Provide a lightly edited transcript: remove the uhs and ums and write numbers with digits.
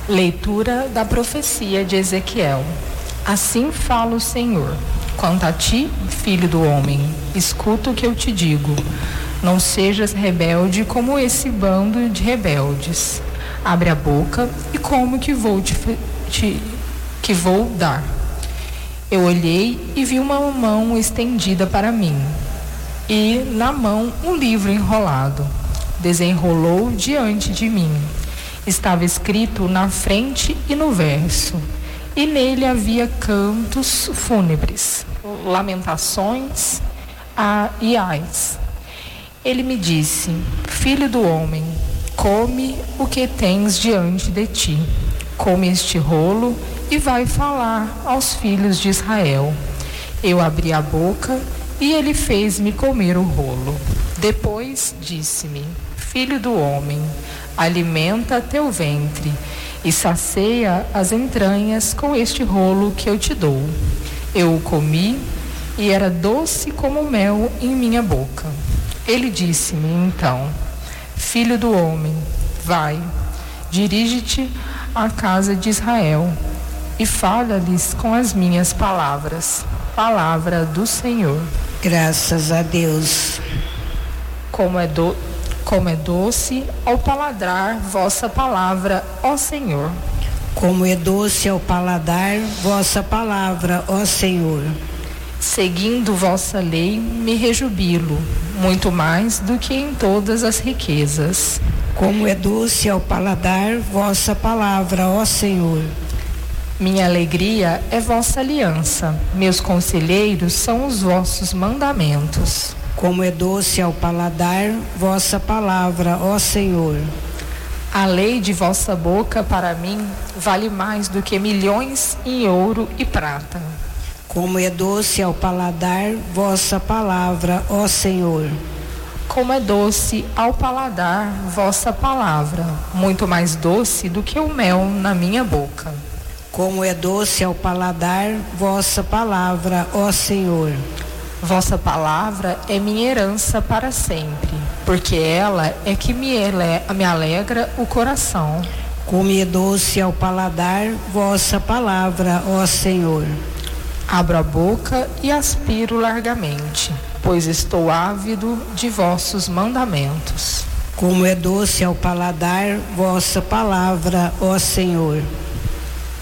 Leitura da profecia de Ezequiel. Assim fala o Senhor: quanto a ti, filho do homem, escuta o que eu te digo. Não sejas rebelde como esse bando de rebeldes. Abre a boca e como que vou que vou dar. Eu olhei e vi uma mão estendida para mim, e na mão um livro enrolado. Desenrolou diante de mim. Estava escrito na frente e no verso, e nele havia cantos fúnebres, lamentações e ais. Ele me disse: filho do homem, come o que tens diante de ti. Come este rolo e vai falar aos filhos de Israel. Eu abri a boca e ele fez-me comer o rolo. Depois disse-me: filho do homem, alimenta teu ventre e sacia as entranhas com este rolo que eu te dou. Eu o comi e era doce como mel em minha boca. Ele disse-me então: filho do homem, vai, dirige-te à casa de Israel e fala-lhes com as minhas palavras. Palavra do Senhor. Graças a Deus. Como é doce ao paladar vossa palavra, ó Senhor. Como é doce ao paladar vossa palavra, ó Senhor. Seguindo vossa lei me rejubilo, muito mais do que em todas as riquezas. Como é doce ao paladar vossa palavra, ó Senhor. Minha alegria é vossa aliança, meus conselheiros são os vossos mandamentos. Como é doce ao paladar vossa palavra, ó Senhor. A lei de vossa boca para mim vale mais do que milhões em ouro e prata. Como é doce ao paladar vossa palavra, ó Senhor. Como é doce ao paladar vossa palavra, muito mais doce do que o mel na minha boca. Como é doce ao paladar vossa palavra, ó Senhor. Vossa palavra é minha herança para sempre, porque ela é que me alegra o coração. Como é doce ao paladar vossa palavra, ó Senhor. Abro a boca e aspiro largamente, pois estou ávido de vossos mandamentos. Como é doce ao paladar vossa palavra, ó Senhor.